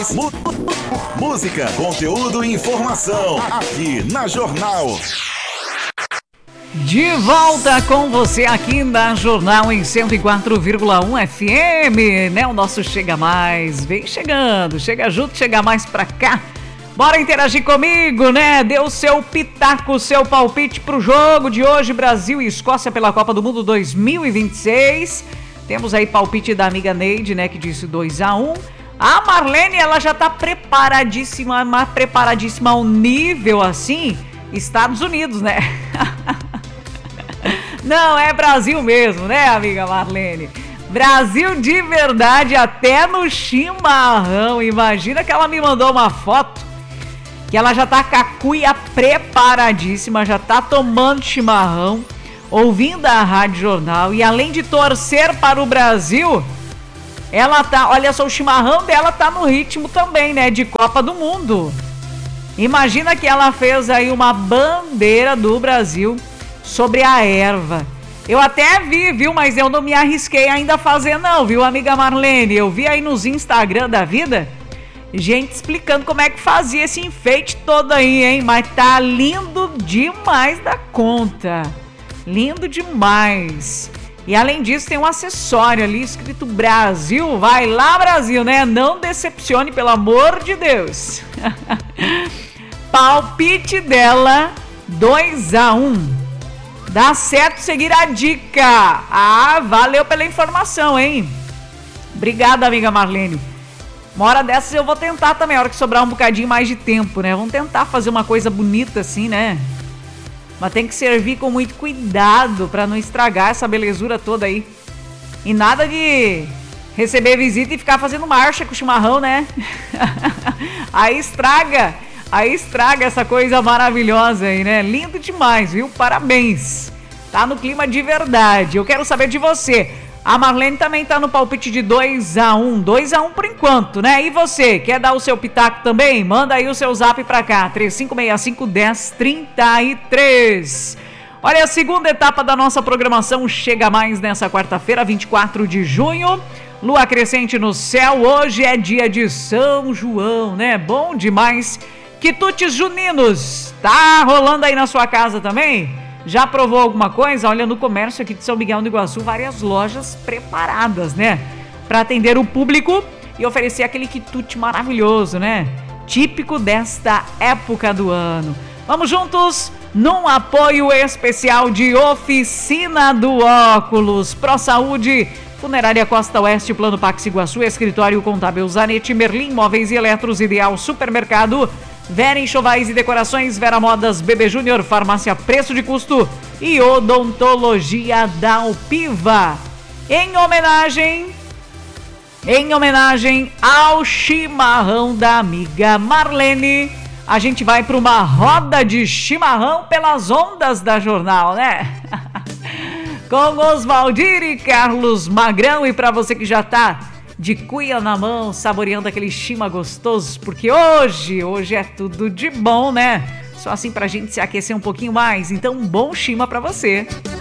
Música, conteúdo e informação aqui na Jornal. De volta com você aqui na Jornal em 104,1 FM, né? O nosso Chega Mais vem chegando, chega junto, chega mais pra cá. Bora interagir comigo, né? Dê o seu pitaco, o seu palpite pro jogo de hoje, Brasil e Escócia pela Copa do Mundo 2026. Temos aí palpite da amiga Neide, né? Que disse 2-1. A Marlene, ela já tá preparadíssima, mas preparadíssima ao nível assim, Estados Unidos, né? Não, é Brasil mesmo, né, amiga Marlene? Brasil de verdade, até no chimarrão. Imagina que ela me mandou uma foto que ela já tá com a cuia preparadíssima, já tá tomando chimarrão, ouvindo a Rádio Jornal. E além de torcer para o Brasil, ela tá, olha só, o chimarrão dela tá no ritmo também, né, de Copa do Mundo. Imagina que ela fez aí uma bandeira do Brasil sobre a erva. Eu até vi, viu, mas eu não me arrisquei ainda a fazer não, viu, amiga Marlene? Eu vi aí nos Instagram da vida gente explicando como é que fazia esse enfeite todo aí, hein? Mas tá lindo demais da conta. Lindo demais. E além disso tem um acessório ali escrito Brasil. Vai lá, Brasil, né? Não decepcione, pelo amor de Deus. Palpite dela, 2-1. Dá certo seguir a dica. Ah, valeu pela informação, hein? Obrigada, amiga Marlene. Uma hora dessas eu vou tentar também, a hora que sobrar um bocadinho mais de tempo, né? Vamos tentar fazer uma coisa bonita assim, né? Mas tem que servir com muito cuidado pra não estragar essa belezura toda aí. E nada de receber visita e ficar fazendo marcha com o chimarrão, né? Aí estraga essa coisa maravilhosa aí, né? Lindo demais, viu? Parabéns. Tá no clima de verdade. Eu quero saber de você. A Marlene também tá no palpite de 2-1. 2-1 por enquanto, né? E você, quer dar o seu pitaco também? Manda aí o seu zap pra cá, 3565-1033. Olha, a segunda etapa da nossa programação chega mais nessa quarta-feira, 24 de junho. Lua crescente no céu, hoje é dia de São João, né? Bom demais. Quitutes juninos, tá rolando aí na sua casa também? Já provou alguma coisa? Olha, no comércio aqui de São Miguel do Iguaçu, várias lojas preparadas, né? Para atender o público e oferecer aquele quitute maravilhoso, né? Típico desta época do ano. Vamos juntos num apoio especial de Oficina do Óculos, Pro Saúde, Funerária Costa Oeste, Plano Pax Iguaçu, Escritório Contábil Zanetti, Merlin Móveis e Eletros, Ideal Supermercado, Vera Enxovais e Decorações, Vera Modas, Bebê Júnior, Farmácia Preço de Custo e Odontologia da Alpiva. Em homenagem ao chimarrão da amiga Marlene, a gente vai para uma roda de chimarrão pelas ondas da Jornal, né? Com Osvaldir e Carlos Magrão. E para você que já tá de cuia na mão, saboreando aquele chima gostoso, porque hoje é tudo de bom, né? Só assim pra gente se aquecer um pouquinho mais. Então, um bom chima pra você.